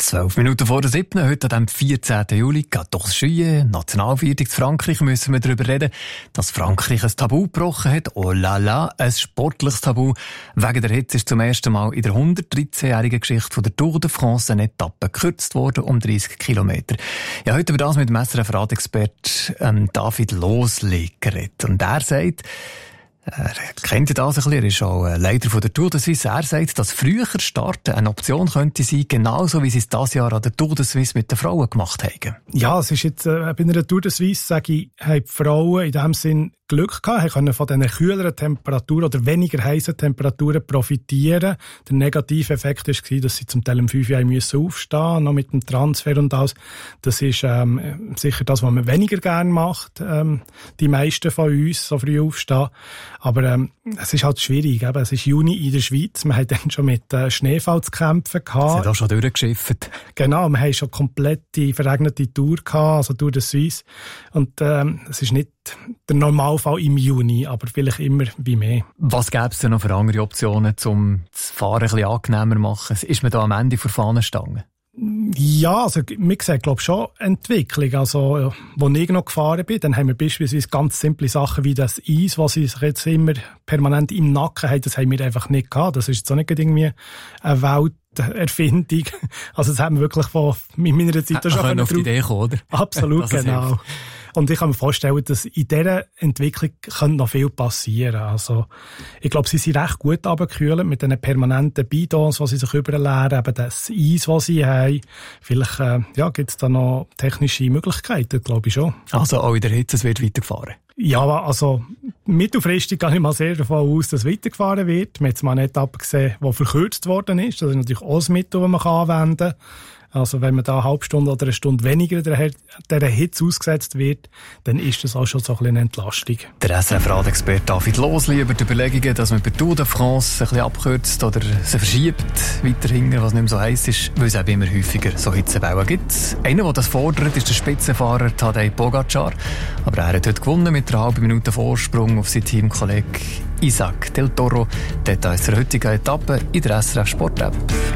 12 Minuten vor der 7. Heute am 14. Juli geht durchs Scheue. Nationalviertel zu Frankreich müssen wir darüber reden, dass Frankreich ein Tabu gebrochen hat. Oh la la, ein sportliches Tabu. Wegen der Hitze ist zum ersten Mal in der 113-jährigen Geschichte von der Tour de France eine Etappe gekürzt worden um 30 Kilometer. Ja, heute über das mit dem SRF-Radexpert David Losli geredet. Und er sagt, er kennt das ein bisschen, er ist auch Leiter von der Tour de Suisse. Er sagt, dass früher Starten eine Option könnte sein, genauso wie sie es dieses Jahr an der Tour de Suisse mit den Frauen gemacht haben. Ja, es ist jetzt, bei einer Tour de Suisse, sage ich, haben die Frauen in dem Sinn Glück gehabt, können von diesen kühleren Temperaturen oder weniger heißen Temperaturen profitieren. Der negative Effekt war, dass sie zum Teil um 5 Uhr aufstehen mussten, noch mit dem Transfer und alles. Das ist sicher das, was man weniger gerne macht, die meisten von uns, so früh aufstehen. Aber es ist halt schwierig. Eben. Es ist Juni in der Schweiz. Wir haben dann schon mit Schneefall zu kämpfen gehabt. Sie hat auch schon durchgeschifft. Genau, wir haben schon komplette verregnete Tour gehabt, also Tour de Suisse. Und es ist nicht der Normalfall im Juni, aber vielleicht immer wie mehr. Was gäbe es denn noch für andere Optionen, um das Fahren ein bisschen angenehmer zu machen? Ist man da am Ende vor Fahnenstangen? Ja, also wir sehen, glaube ich, schon Entwicklung. Also, wo ich noch gefahren bin, dann haben wir beispielsweise ganz simple Sachen wie das Eis, was sie jetzt immer permanent im Nacken haben, das haben wir einfach nicht gehabt. Das ist jetzt auch nicht irgendwie eine Welterfindung. Also das haben wir wirklich in meiner Zeit schon auf die Idee kommen, oder? Absolut, genau. Hilft. Und ich kann mir vorstellen, dass in dieser Entwicklung noch viel passieren. Also, ich glaube, sie sind recht gut runtergekühlt mit den permanenten Bidons, die sie sich überleeren, eben das Eis, das sie haben. Vielleicht, gibt es da noch technische Möglichkeiten, glaube ich schon. Also, auch in der Hitze, es wird weitergefahren? Ja, also, mittelfristig gehe ich mal sehr davon aus, dass weitergefahren wird. Wir haben jetzt mal eine Etappe gesehen, die verkürzt worden ist. Das ist natürlich auch ein Mittel, das man anwenden kann. Also wenn man da eine halbe Stunde oder eine Stunde weniger der Hitze ausgesetzt wird, dann ist das auch schon so ein bisschen eine Entlastung. Der SRF-Radexperte David Losli über die Überlegungen, dass man bei Tour de France ein bisschen abkürzt oder sie verschiebt weiterhin, was nicht mehr so heiß ist, weil es eben immer häufiger so Hitzewellen gibt. Einer, der das fordert, ist der Spitzenfahrer Tadej Pogacar. Aber er hat heute gewonnen mit einer halben Minute Vorsprung auf seinen Teamkollegen Isaac Del Toro. Details zur heutigen Etappe in der SRF Sport App.